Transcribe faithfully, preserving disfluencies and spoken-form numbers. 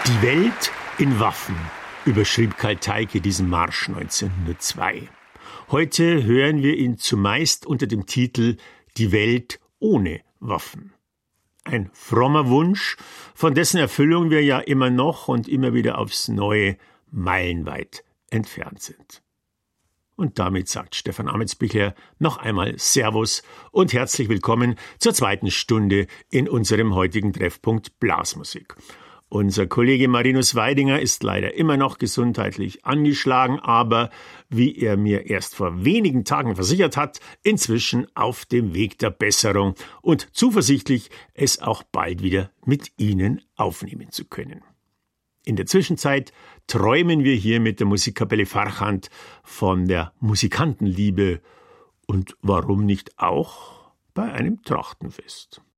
Die Welt in Waffen, überschrieb Karl Teike diesen Marsch neunzehnhundertzwei. Heute hören wir ihn zumeist unter dem Titel Die Welt ohne Waffen. Ein frommer Wunsch, von dessen Erfüllung wir ja immer noch und immer wieder aufs Neue meilenweit entfernt sind. Und damit sagt Stefan Ametsbichler noch einmal Servus und herzlich willkommen zur zweiten Stunde in unserem heutigen Treffpunkt Blasmusik. Unser Kollege Marinus Weidinger ist leider immer noch gesundheitlich angeschlagen, aber wie er mir erst vor wenigen Tagen versichert hat, inzwischen auf dem Weg der Besserung und zuversichtlich, es auch bald wieder mit Ihnen aufnehmen zu können. In der Zwischenzeit träumen wir hier mit der Musikkapelle Farchant von der Musikantenliebe und warum nicht auch bei einem Trachtenfest.